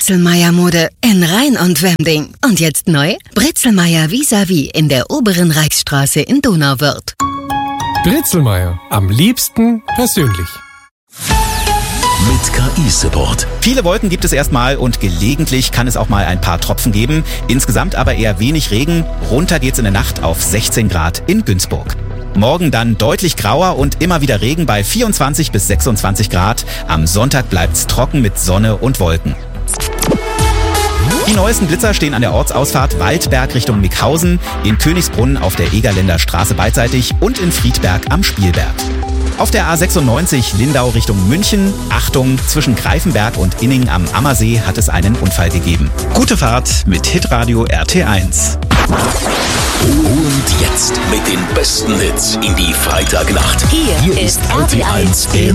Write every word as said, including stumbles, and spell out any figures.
Britzelmeier-Mode in Rhein und Wemding. Und jetzt neu? Britzelmeier vis-à-vis in der Oberen Reichsstraße in Donauwörth. Britzelmeier. Am liebsten persönlich. Mit K I-Support. Viele Wolken gibt es erstmal und gelegentlich kann es auch mal ein paar Tropfen geben. Insgesamt aber eher wenig Regen. Runter geht's in der Nacht auf sechzehn Grad in Günzburg. Morgen dann deutlich grauer und immer wieder Regen bei vierundzwanzig bis sechsundzwanzig Grad. Am Sonntag bleibt's trocken mit Sonne und Wolken. Die neuesten Blitzer stehen an der Ortsausfahrt Waldberg Richtung Mickhausen, in Königsbrunn auf der Egerländer Straße beidseitig und in Friedberg am Spielberg. Auf der A sechsundneunzig Lindau Richtung München, Achtung, zwischen Greifenberg und Inning am Ammersee hat es einen Unfall gegeben. Gute Fahrt mit Hitradio R T eins. Und jetzt mit den besten Hits in die Freitagnacht. Hier, Hier ist R T eins im